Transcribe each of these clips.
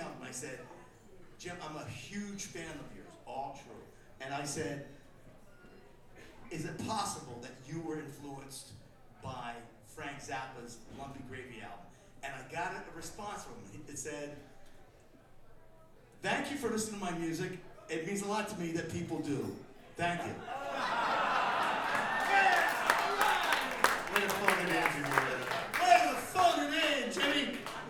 him and I said, Jim, I'm a huge fan of yours, all true. And I said, is it possible that you were influenced by Frank Zappa's Lumpy Gravy album? And I got a response from him. It said, thank you for listening to my music. It means a lot to me that people do. Thank you. Way to phone it in, Jimmy. Way to phone it in, Jimmy.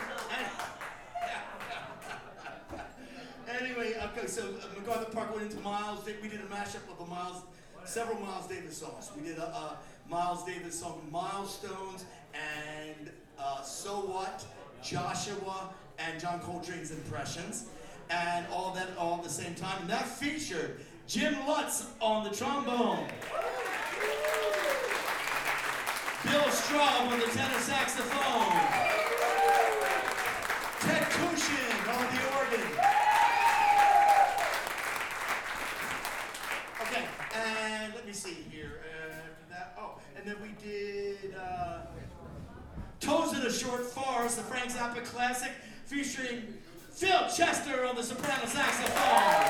Anyway, okay, so MacArthur Park went into Miles. We did a mashup of several Miles Davis songs. We did a Miles Davis song, Milestones, and So What, Joshua, and John Coltrane's Impressions, and all that all at the same time. And that featured Jim Lutz on the trombone, Bill Straub on the tenor saxophone, Ted Kushin on the organ. Okay, and let me see here. And then we did Toes in a Short Farce, the Frank Zappa classic, featuring Phil Chester on the soprano saxophone.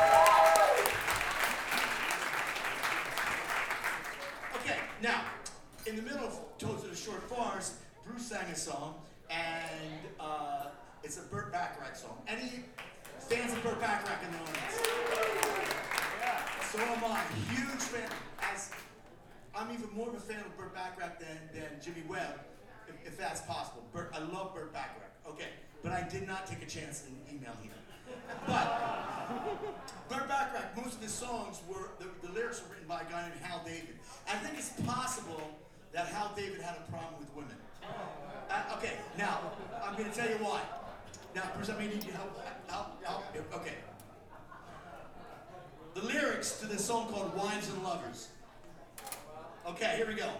Okay, now, in the middle of Toes in a Short Farce, Bruce sang a song, and it's a Burt Bacharach song. Any fans of Burt Bacharach in the audience? So am I, huge fan. I'm even more of a fan of Burt Bacharach than Jimmy Webb, if that's possible. I love Burt Bacharach. Okay, but I did not take a chance in emailing him. But Burt Bacharach, most of his songs were, the lyrics were written by a guy named Hal David. I think it's possible that Hal David had a problem with women. Okay, now, I'm going to tell you why. Now, Bruce, I may need you help. Okay. The lyrics to this song called Wives and Lovers. Okay, here we go.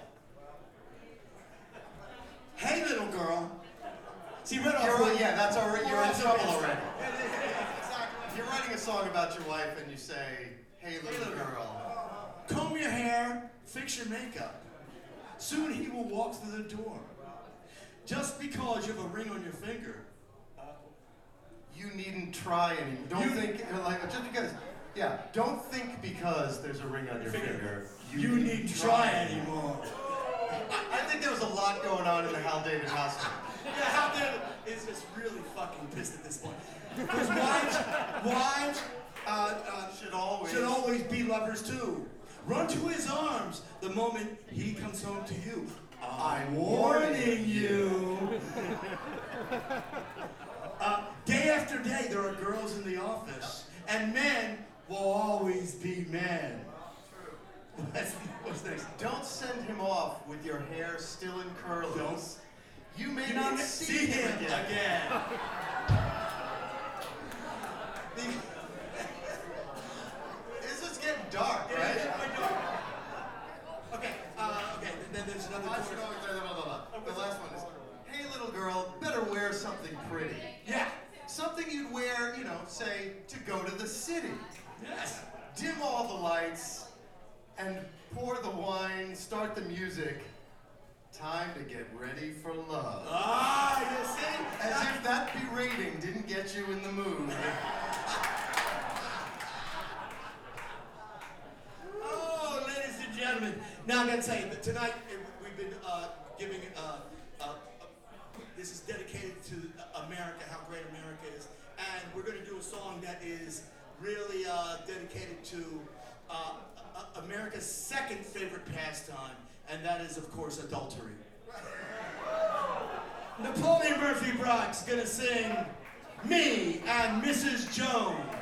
Hey, little girl. See, right off. Yeah, that's already. You're in trouble already. Exactly. You're writing a song about your wife and you say, "Hey, little girl." Comb your hair, fix your makeup. Soon he will walk through the door. Just because you have a ring on your finger. You needn't try anymore. Don't think just because. Yeah, don't think because there's a ring on your finger. You needn't try anymore. I think there was a lot going on in the Hal David household. Yeah, Hal David is just really fucking pissed at this point. Because wives should always be lovers too. Run to his arms the moment he comes home to you. I'm warning you. Day after day, there are girls in the office, and men will always be men. What's next? Don't send him off with your hair still in curls. You may not see him again. This is getting dark, right? Okay, then there's another chorus. The last one is, hey little girl, better wear something pretty. Yeah. Something you'd wear, say, to go to the city. Yes. Dim all the lights and pour the wine, start the music. Time to get ready for love. Ah, you see? As if that berating didn't get you in the mood. Oh, ladies and gentlemen. Now I'm going to tell you that tonight we've been giving, this is dedicated to America, how great America is. And we're going to do a song that is really dedicated to America's second favorite pastime, and that is, of course, adultery. Napoleon Murphy Brock's gonna sing Me and Mrs. Jones.